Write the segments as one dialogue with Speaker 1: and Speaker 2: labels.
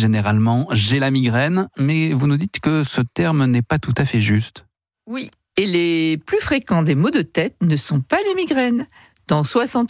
Speaker 1: généralement « j'ai la migraine », mais vous nous dites que ce terme n'est pas tout à fait juste.
Speaker 2: Oui, et les plus fréquents des maux de tête ne sont pas les migraines. Dans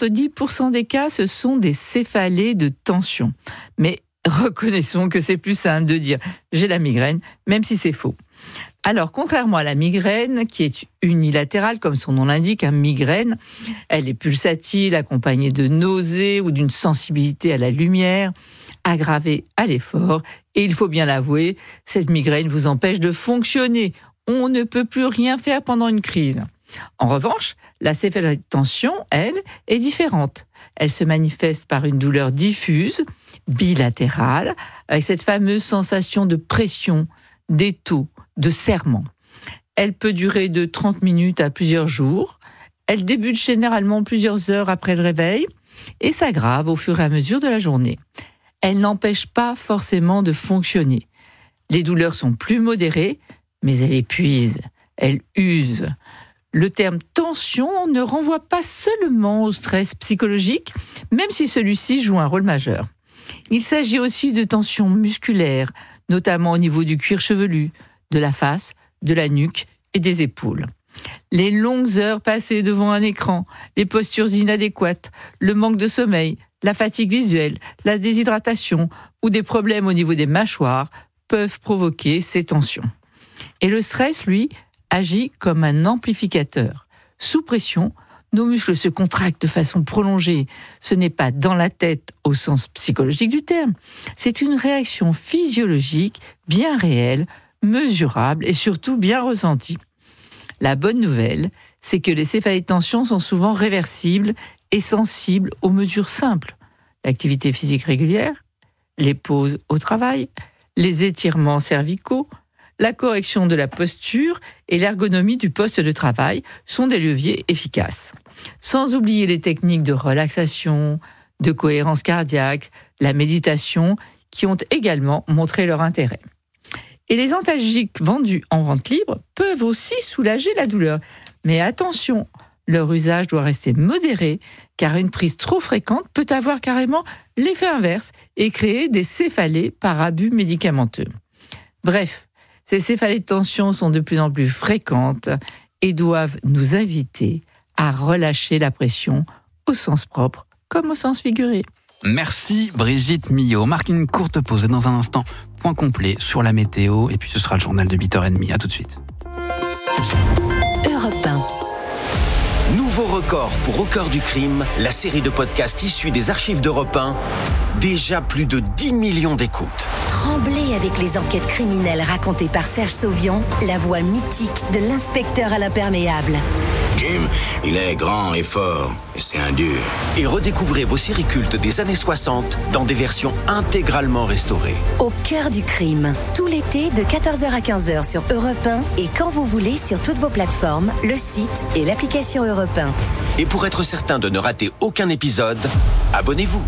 Speaker 2: 70% des cas, ce sont des céphalées de tension. Mais reconnaissons que c'est plus simple de dire « j'ai la migraine », même si c'est faux. Alors, contrairement à la migraine, qui est unilatérale, comme son nom l'indique, migraine, elle est pulsatile, accompagnée de nausées ou d'une sensibilité à la lumière, aggravée à l'effort. Et il faut bien l'avouer, cette migraine vous empêche de fonctionner. On ne peut plus rien faire pendant une crise. En revanche, la céphalée de tension, elle, est différente. Elle se manifeste par une douleur diffuse, bilatérale, avec cette fameuse sensation de pression, d'étau, de serrement. Elle peut durer de 30 minutes à plusieurs jours. Elle débute généralement plusieurs heures après le réveil et s'aggrave au fur et à mesure de la journée. Elle n'empêche pas forcément de fonctionner. Les douleurs sont plus modérées, mais elle épuise, elle use. Le terme tension ne renvoie pas seulement au stress psychologique, même si celui-ci joue un rôle majeur. Il s'agit aussi de tensions musculaires, notamment au niveau du cuir chevelu, de la face, de la nuque et des épaules. Les longues heures passées devant un écran, les postures inadéquates, le manque de sommeil, la fatigue visuelle, la déshydratation ou des problèmes au niveau des mâchoires peuvent provoquer ces tensions. Et le stress, lui, agit comme un amplificateur. Sous pression, nos muscles se contractent de façon prolongée. Ce n'est pas dans la tête au sens psychologique du terme. C'est une réaction physiologique bien réelle, mesurable et surtout bien ressentie. La bonne nouvelle, c'est que les céphalées de tension sont souvent réversibles et sensibles aux mesures simples. L'activité physique régulière, les pauses au travail, les étirements cervicaux, la correction de la posture et l'ergonomie du poste de travail sont des leviers efficaces. Sans oublier les techniques de relaxation, de cohérence cardiaque, la méditation, qui ont également montré leur intérêt. Et les antalgiques vendus en vente libre peuvent aussi soulager la douleur. Mais attention, leur usage doit rester modéré, car une prise trop fréquente peut avoir carrément l'effet inverse et créer des céphalées par abus médicamenteux. Bref, ces céphalées de tension sont de plus en plus fréquentes et doivent nous inviter à relâcher la pression au sens propre comme au sens figuré.
Speaker 1: Merci Brigitte Millot. On marque une courte pause et dans un instant, point complet sur la météo et puis ce sera le journal de 8h30. À tout de suite.
Speaker 3: Europe 1. Nouveau record pour Au cœur du crime, la série de podcasts issue des archives d'Europe 1. Déjà plus de 10 millions d'écoutes.
Speaker 4: Tremblez avec les enquêtes criminelles racontées par Serge Sauvion, la voix mythique de l'inspecteur à l'imperméable.
Speaker 5: Jim, il est grand et fort, et c'est un dur.
Speaker 3: Et redécouvrez vos séries cultes des années 60 dans des versions intégralement restaurées.
Speaker 4: Au cœur du crime, tout l'été de 14h à 15h sur Europe 1 et quand vous voulez sur toutes vos plateformes, le site et l'application Europe 1.
Speaker 3: Et pour être certain de ne rater aucun épisode, abonnez-vous.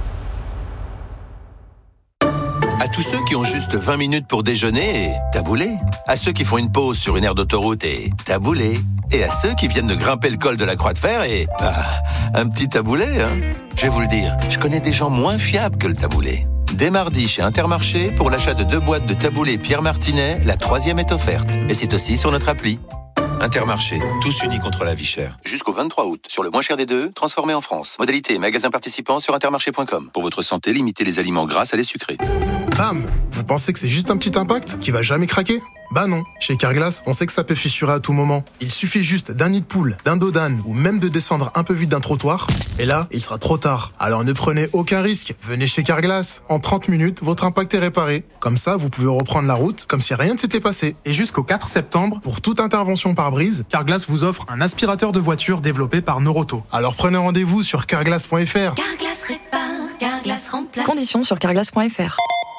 Speaker 6: À tous ceux qui ont juste 20 minutes pour déjeuner et taboulé. À ceux qui font une pause sur une aire d'autoroute et taboulé. Et à ceux qui viennent de grimper le col de la Croix de Fer et... un petit taboulé, hein. Je vais vous le dire, je connais des gens moins fiables que le taboulé. Dès mardi chez Intermarché, pour l'achat de 2 boîtes de taboulé Pierre Martinet, la 3e est offerte. Et c'est aussi sur notre appli. Intermarché, tous unis contre la vie chère. Jusqu'au 23 août, sur le moins cher des deux, transformé en France. Modalité magasin participant sur intermarché.com. Pour votre santé, limitez les aliments gras à les sucrés.
Speaker 7: Bam! Vous pensez que c'est juste un petit impact qui va jamais craquer? Bah non, chez Carglass, on sait que ça peut fissurer à tout moment. Il suffit juste d'un nid de poule, d'un dos d'âne ou même de descendre un peu vite d'un trottoir. Et là, il sera trop tard. Alors ne prenez aucun risque. Venez chez Carglass. En 30 minutes, votre impact est réparé. Comme ça, vous pouvez reprendre la route comme si rien ne s'était passé.
Speaker 8: Et jusqu'au 4 septembre, pour toute intervention pare-brise, Carglass vous offre un aspirateur de voiture développé par Noroto.
Speaker 7: Alors prenez rendez-vous sur carglass.fr.
Speaker 9: Carglass répare, Carglass remplace.
Speaker 10: Conditions sur carglass.fr.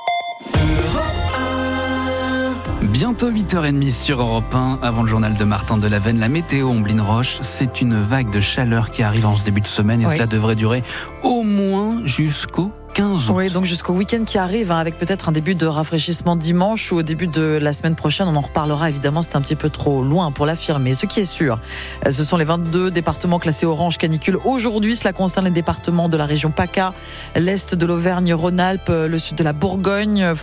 Speaker 1: Bientôt 8h30 sur Europe 1, avant le journal de Martin Delaveine, la météo Omblin Roche, c'est une vague de chaleur qui arrive en ce début de semaine et cela devrait durer au moins jusqu'au 15 août.
Speaker 10: Oui, donc jusqu'au week-end qui arrive, avec peut-être un début de rafraîchissement dimanche ou au début de la semaine prochaine. On en reparlera évidemment, c'est un petit peu trop loin pour l'affirmer. Ce qui est sûr, ce sont les 22 départements classés orange canicule. Aujourd'hui, cela concerne les départements de la région PACA, l'est de l'Auvergne-Rhône-Alpes, le sud de la Bourgogne,